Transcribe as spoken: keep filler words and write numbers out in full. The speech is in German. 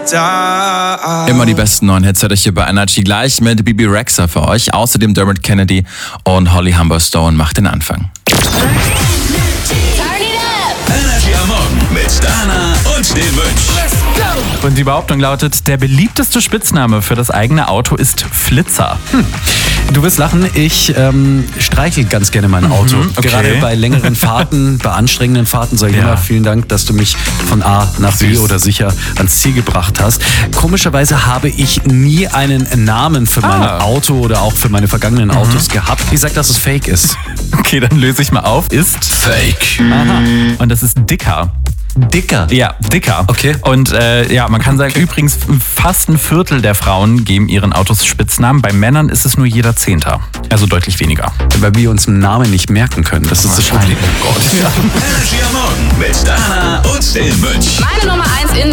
die. Immer die besten neuen Hits hört euch hier bei Energy, gleich mit Bibi Rexha für euch. Außerdem Dermot Kennedy und Holly Humberstone macht den Anfang. Energy am Morgen mit Dana und den Mönch. Und die Behauptung lautet, der beliebteste Spitzname für das eigene Auto ist Flitzer. Hm. Du wirst lachen, ich ähm, streichel ganz gerne mein Auto. Mhm, okay. Gerade bei längeren Fahrten, bei anstrengenden Fahrten sage ich Ja. immer vielen Dank, dass du mich von A nach B Süß. oder sicher ans Ziel gebracht hast. Komischerweise habe ich nie einen Namen für mein Ah. Auto oder auch für meine vergangenen Autos gehabt. Ich sag, dass es fake ist. Okay, dann löse ich mal auf. Ist Fake. Aha. Und das ist Dicker. Dicker. Ja, Dicker. Okay. Und äh, ja, man kann sagen, übrigens fast ein Viertel der Frauen geben ihren Autos Spitznamen. Bei Männern ist es nur jeder Zehnter. Also deutlich weniger. Weil wir uns einen Namen nicht merken können. Das ist das Problem. Energy am Morgen mit Dana und den Mönch. Meine Nummer eins in